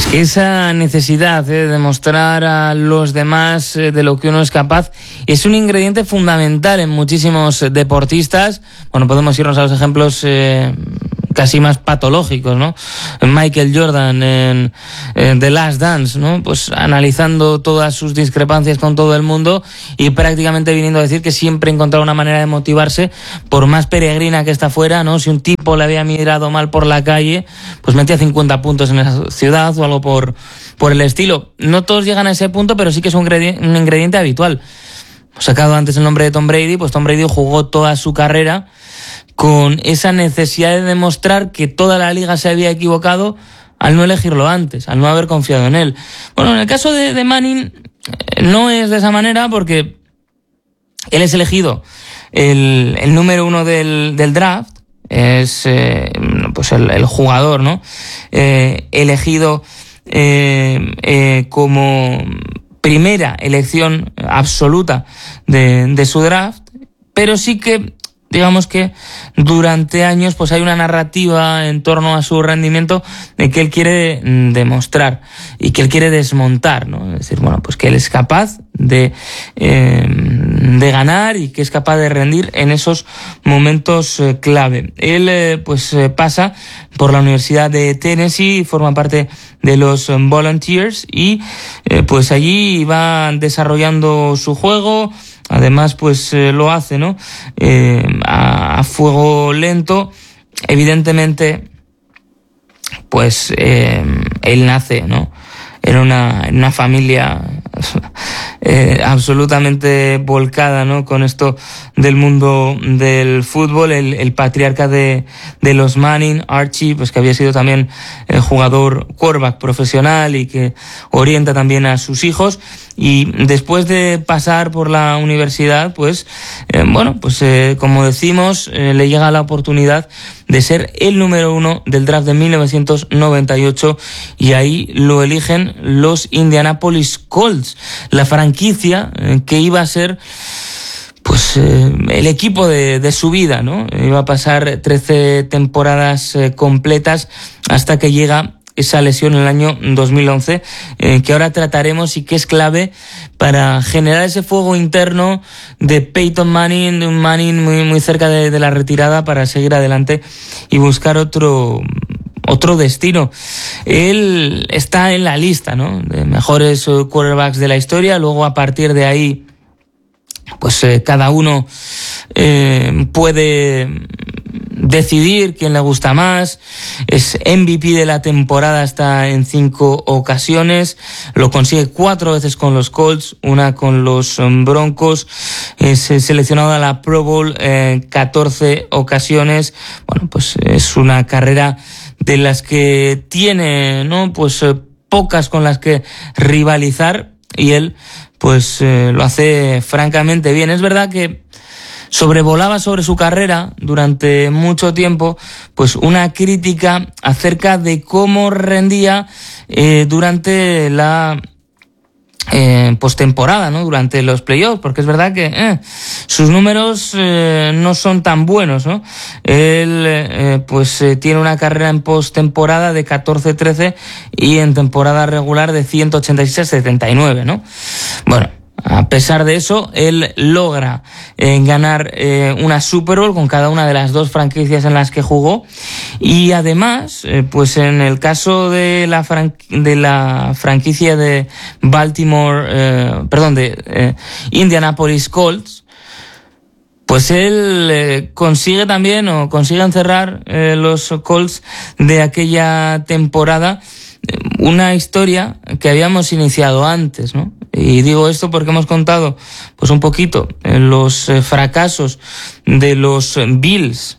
Esa necesidad de mostrar a los demás de lo que uno es capaz es un ingrediente fundamental en muchísimos deportistas. Bueno, podemos irnos a los ejemplos casi más patológicos, ¿no? Michael Jordan en The Last Dance, ¿no? Pues analizando todas sus discrepancias con todo el mundo y prácticamente viniendo a decir que siempre encontraba una manera de motivarse, por más peregrina que esta fuera, ¿no? Si un tipo le había mirado mal por la calle, pues metía 50 puntos en esa ciudad o algo por el estilo. No todos llegan a ese punto, pero sí que es un ingrediente habitual. He sacado antes el nombre de Tom Brady, pues Tom Brady jugó toda su carrera con esa necesidad de demostrar que toda la liga se había equivocado al no elegirlo antes, al no haber confiado en él. Bueno, en el caso de Manning no es de esa manera, porque él es elegido el número 1 del draft, es pues el jugador, ¿no? Elegido como primera elección absoluta de su draft, pero sí que digamos que durante años pues hay una narrativa en torno a su rendimiento de que él quiere demostrar y que él quiere desmontar, ¿no? Es decir, bueno, pues que él es capaz de ganar y que es capaz de rendir en esos momentos clave. Él pasa por la Universidad de Tennessee, forma parte de los Volunteers y pues allí va desarrollando su juego. Además, pues lo hace, ¿no? A fuego lento. Evidentemente, pues él nace, ¿no? En una familia absolutamente volcada, ¿no? Con esto del mundo del fútbol. El patriarca de los Manning, Archie, pues que había sido también jugador quarterback profesional y que orienta también a sus hijos. Y después de pasar por la universidad, pues como decimos, le llega la oportunidad de ser el número 1 del draft de 1998 y ahí lo eligen los Indianapolis Colts, la franquicia que iba a ser pues el equipo de su vida, ¿no? Iba a pasar 13 temporadas completas hasta que llega esa lesión en el año 2011, que ahora trataremos y que es clave para generar ese fuego interno de Peyton Manning, de un Manning muy, muy cerca de la retirada para seguir adelante y buscar otro destino. Él está en la lista, ¿no? De mejores quarterbacks de la historia. Luego, a partir de ahí, pues cada uno puede decidir quién le gusta más. Es MVP de la temporada, está en 5 ocasiones, lo consigue 4 veces con los Colts, una con los Broncos, es seleccionado a la Pro Bowl 14 ocasiones. Bueno, pues es una carrera de las que tiene, ¿no? Pues pocas con las que rivalizar, y él pues lo hace francamente bien. Es verdad que sobrevolaba sobre su carrera durante mucho tiempo pues una crítica acerca de cómo rendía durante la postemporada, ¿no? Durante los playoffs, porque es verdad que sus números no son tan buenos, ¿no? Él tiene una carrera en postemporada de 14-13 y en temporada regular de 186-79, ¿no? Bueno, a pesar de eso, él logra ganar una Super Bowl con cada una de las 2 franquicias en las que jugó, y además, pues en el caso de la franquicia de Indianapolis Colts, pues él consigue encerrar los Colts de aquella temporada una historia que habíamos iniciado antes, ¿no? Y digo esto porque hemos contado pues un poquito los fracasos de los Bills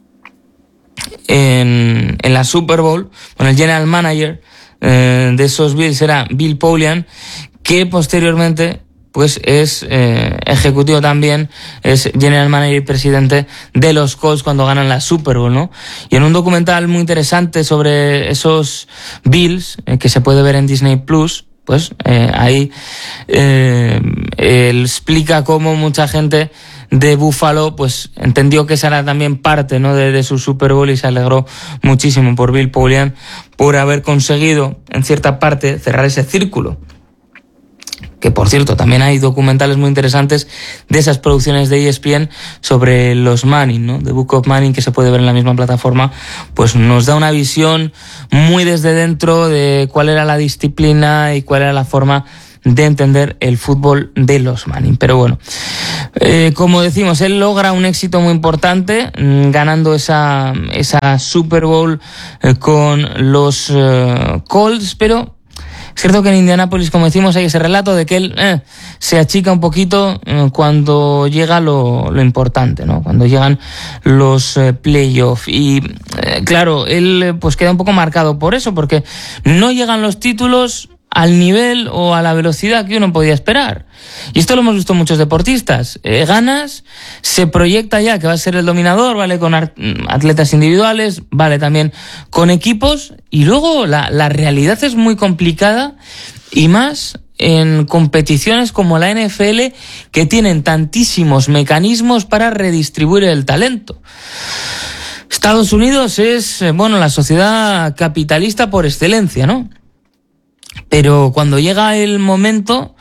en la Super Bowl. Bueno, el general manager de esos Bills era Bill Polian, que posteriormente pues es ejecutivo también, es general manager y presidente de los Colts cuando ganan la Super Bowl, ¿no? Y en un documental muy interesante sobre esos Bills, que se puede ver en Disney Plus, pues ahí él explica cómo mucha gente de Buffalo, pues entendió que esa era también parte, ¿no?, de su Super Bowl, y se alegró muchísimo por Bill Polian, por haber conseguido, en cierta parte, cerrar ese círculo. Que, por cierto, también hay documentales muy interesantes de esas producciones de ESPN sobre los Manning, ¿no? The Book of Manning, que se puede ver en la misma plataforma, pues nos da una visión muy desde dentro de cuál era la disciplina y cuál era la forma de entender el fútbol de los Manning. Pero bueno, como decimos, él logra un éxito muy importante, ganando esa Super Bowl con los Colts, pero es cierto que en Indianápolis, como decimos, hay ese relato de que él se achica un poquito cuando llega lo importante, ¿no? Cuando llegan los playoffs. Y claro, él pues queda un poco marcado por eso, porque no llegan los títulos al nivel o a la velocidad que uno podía esperar. Y esto lo hemos visto en muchos deportistas. Ganas, se proyecta ya que va a ser el dominador, vale con atletas individuales, vale también con equipos, y luego la realidad es muy complicada, y más en competiciones como la NFL, que tienen tantísimos mecanismos para redistribuir el talento. Estados Unidos es, bueno, la sociedad capitalista por excelencia, ¿no? Pero cuando llega el momento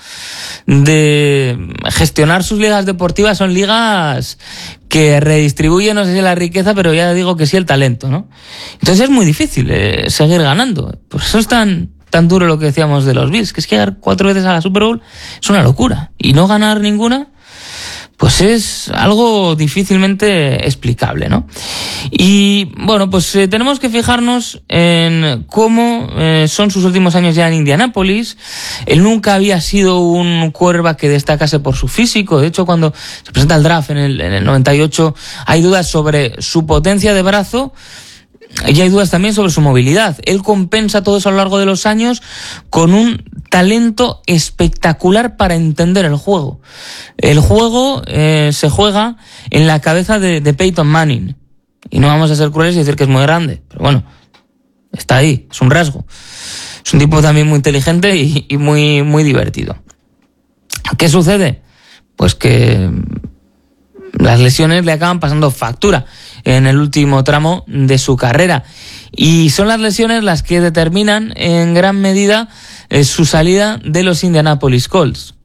de gestionar sus ligas deportivas, son ligas que redistribuyen, no sé si la riqueza, pero ya digo que sí el talento, ¿no? Entonces es muy difícil seguir ganando. Por eso es tan duro lo que decíamos de los Bills, que es que llegar 4 veces a la Super Bowl es una locura. Y no ganar ninguna, pues es algo difícilmente explicable, ¿no? Y bueno, pues tenemos que fijarnos en cómo son sus últimos años ya en Indianápolis. Él nunca había sido un quarterback que destacase por su físico. De hecho, cuando se presenta el draft en el 98, hay dudas sobre su potencia de brazo, y hay dudas también sobre su movilidad. Él compensa todo eso a lo largo de los años con un talento espectacular para entender el juego. El juego se juega en la cabeza de Peyton Manning. Y no vamos a ser crueles y decir que es muy grande, pero bueno, está ahí, es un rasgo. Es un tipo también muy inteligente y muy divertido. ¿Qué sucede? Pues que las lesiones le acaban pasando factura en el último tramo de su carrera, y son las lesiones las que determinan en gran medida su salida de los Indianapolis Colts.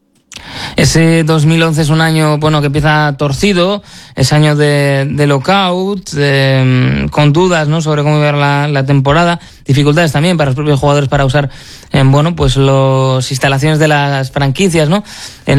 Ese 2011 es un año, bueno, que empieza torcido, es año de lockout, con dudas, ¿no?, sobre cómo iba a ir la temporada, dificultades también para los propios jugadores para usar, bueno, pues las instalaciones de las franquicias, ¿no?, en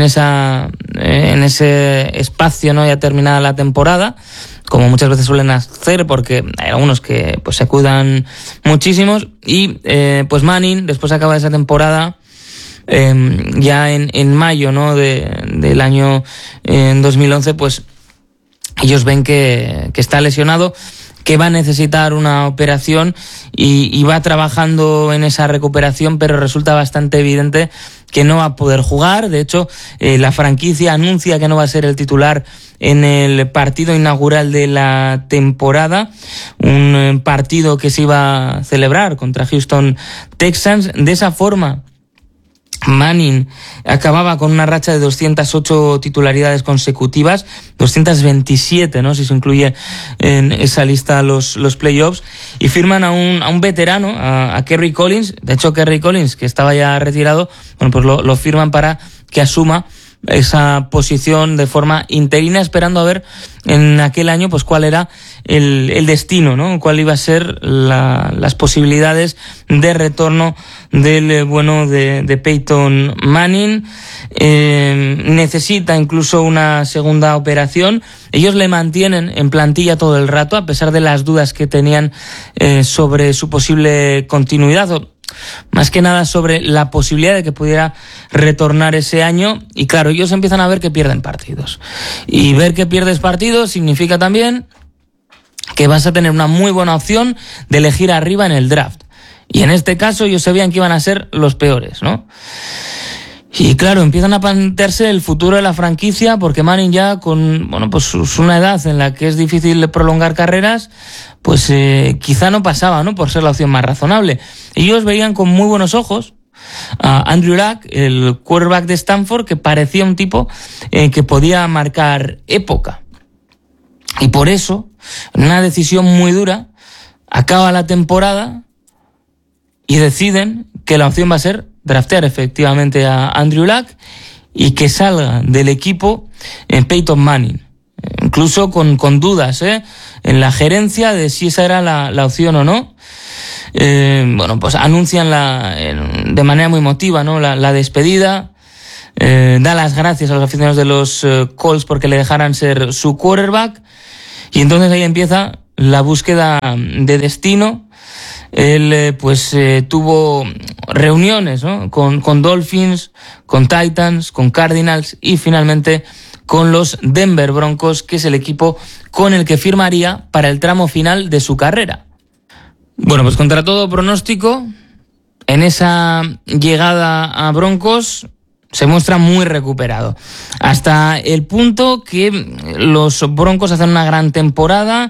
ese espacio, ¿no?, ya terminada la temporada, como muchas veces suelen hacer, porque hay algunos que pues se cuidan muchísimos, y pues Manning, después acaba esa temporada, ya en mayo, ¿no?, del año 2011, pues ellos ven que está lesionado, que va a necesitar una operación, y va trabajando en esa recuperación, pero resulta bastante evidente que no va a poder jugar. De hecho, la franquicia anuncia que no va a ser el titular en el partido inaugural de la temporada, un partido que se iba a celebrar contra Houston Texans. De esa forma, Manning acababa con una racha de 208 titularidades consecutivas, 227, ¿no?, si se incluye en esa lista los playoffs, y firman a un veterano, a Kerry Collins. De hecho, Kerry Collins, que estaba ya retirado, bueno, pues lo firman para que asuma esa posición de forma interina, esperando a ver en aquel año pues cuál era el destino, ¿no?, cuál iba a ser las posibilidades de retorno del bueno de Peyton Manning. Necesita incluso una segunda operación. Ellos le mantienen en plantilla todo el rato, a pesar de las dudas que tenían sobre su posible continuidad, o más que nada sobre la posibilidad de que pudiera retornar ese año. Y claro, ellos empiezan a ver que pierden partidos, y ver que pierdes partidos significa también que vas a tener una muy buena opción de elegir arriba en el draft, y en este caso ellos sabían que iban a ser los peores, ¿no? Y claro, empiezan a plantearse el futuro de la franquicia, porque Manning ya con, bueno, pues una edad en la que es difícil prolongar carreras, pues quizá no pasaba, ¿no?, por ser la opción más razonable. Ellos veían con muy buenos ojos a Andrew Luck, el quarterback de Stanford, que parecía un tipo que podía marcar época. Y por eso, en una decisión muy dura, acaba la temporada y deciden que la opción va a ser draftear efectivamente a Andrew Luck y que salga del equipo Peyton Manning. Incluso con dudas en la gerencia de si esa era la opción o no. Pues anuncian de manera muy emotiva, ¿no? la despedida. Da las gracias a los aficionados de los Colts porque le dejaran ser su quarterback. Y entonces ahí empieza la búsqueda de destino. Él tuvo reuniones, ¿no? con Dolphins, con Titans, con Cardinals y finalmente con los Denver Broncos, que es el equipo con el que firmaría para el tramo final de su carrera. Bueno, pues contra todo pronóstico, en esa llegada a Broncos se muestra muy recuperado, hasta el punto que los Broncos hacen una gran temporada,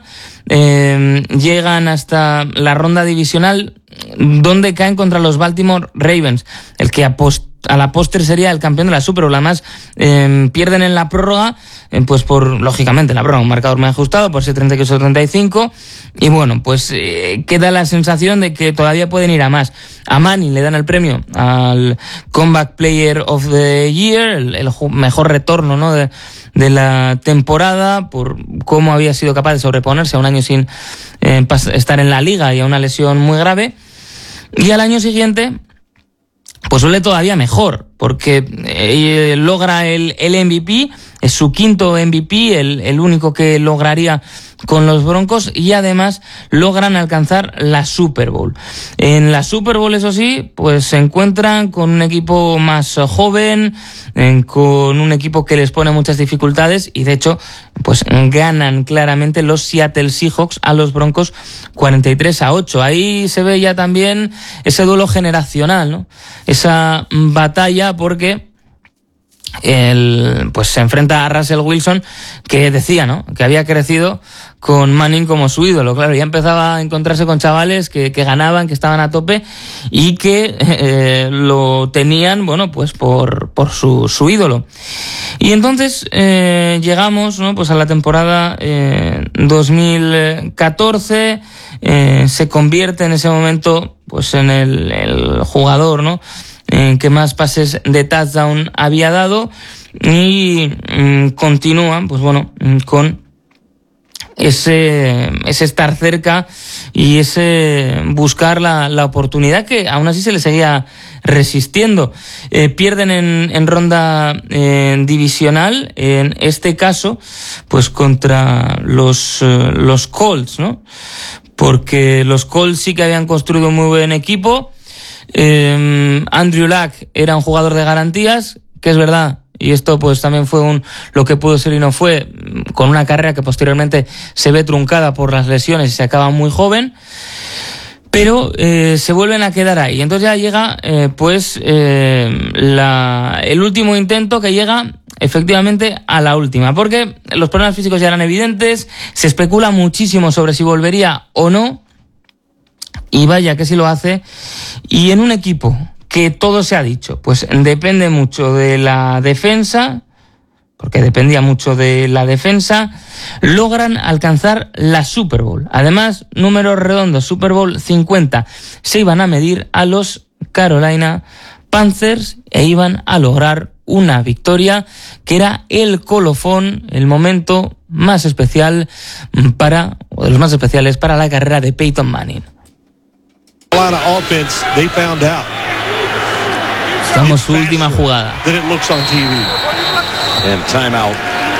llegan hasta la ronda divisional, donde caen contra los Baltimore Ravens, el que a la postre sería el campeón de la Super Bowl. Además, pierden en la prórroga, lógicamente, la prórroga, un marcador muy ajustado, por ser 38-35, y bueno, queda la sensación de que todavía pueden ir a más. A Manning le dan el premio al Comeback Player of the Year, el mejor retorno, ¿no? de la temporada, por cómo había sido capaz de sobreponerse a un año sin estar en la liga y a una lesión muy grave. Y al año siguiente, pues suele todavía mejor, porque logra el MVP, es su quinto MVP, el único que lograría con los Broncos, y además logran alcanzar la Super Bowl. En la Super Bowl, eso sí, pues se encuentran con un equipo más joven, con un equipo que les pone muchas dificultades, y de hecho, pues ganan claramente los Seattle Seahawks a los Broncos 43-8. Ahí se ve ya también ese duelo generacional, ¿no? Esa batalla, porque se enfrenta a Russell Wilson, que decía, ¿no?, que había crecido con Manning como su ídolo. Claro, ya empezaba a encontrarse con chavales que ganaban, que estaban a tope y que lo tenían, bueno, pues por su ídolo. Y entonces llegamos, ¿no?, pues a la temporada 2014, se convierte en ese momento pues en el jugador, ¿no?, que más pases de touchdown había dado, y continúan, pues bueno, con ese estar cerca y ese buscar la oportunidad, que aún así se le seguía resistiendo. Pierden en ronda divisional, en este caso, pues contra los Colts, ¿no? Porque los Colts sí que habían construido un muy buen equipo. Andrew Luck era un jugador de garantías, que es verdad, y esto pues también fue lo que pudo ser y no fue, con una carrera que posteriormente se ve truncada por las lesiones y se acaba muy joven, pero se vuelven a quedar ahí. Entonces ya llega el último intento, que llega efectivamente a la última, porque los problemas físicos ya eran evidentes, se especula muchísimo sobre si volvería o no, y vaya que sí lo hace. Y en un equipo que todo se ha dicho, pues depende mucho de la defensa, porque dependía mucho de la defensa, logran alcanzar la Super Bowl. Además, números redondos, Super Bowl 50. Se iban a medir a los Carolina Panthers e iban a lograr una victoria que era el colofón, el momento más especial o de los más especiales para la carrera de Peyton Manning. Estamos su última jugada. And timeout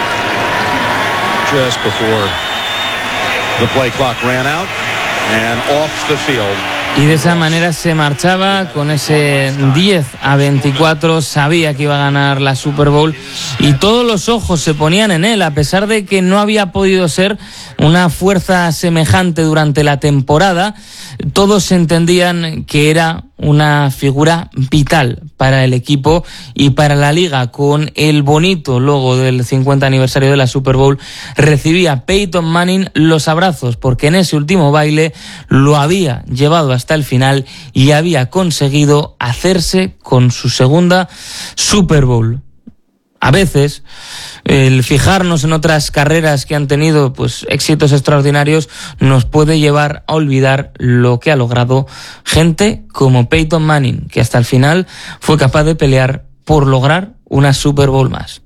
just before the play clock ran out and off the field. Y de esa manera se marchaba con ese 10-24, sabía que iba a ganar la Super Bowl y todos los ojos se ponían en él, a pesar de que no había podido ser una fuerza semejante durante la temporada. Todos entendían que era una figura vital para el equipo y para la liga. Con el bonito logo del 50 aniversario de la Super Bowl recibía Peyton Manning los abrazos, porque en ese último baile lo había llevado hasta el final y había conseguido hacerse con su segunda Super Bowl. A veces, el fijarnos en otras carreras que han tenido pues éxitos extraordinarios nos puede llevar a olvidar lo que ha logrado gente como Peyton Manning, que hasta el final fue capaz de pelear por lograr una Super Bowl más.